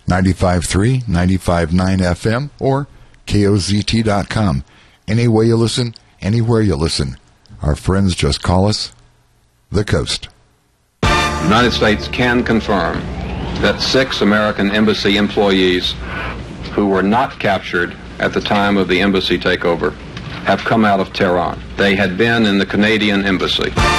95.3, 95.9 FM, or KOZT.com. Any way you listen, anywhere you listen. Our friends just call us The Coast. The United States can confirm that 6 American embassy employees who were not captured at the time of the embassy takeover have come out of Tehran. They had been in the Canadian embassy.